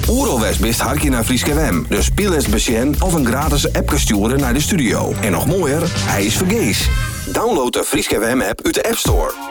Oeralwes best hartje naar Frieske FM. Dus speel eens besjen of een gratis appje sturen naar de studio. En nog mooier, hij is vergees. Download de Frieske FM app uit de App Store.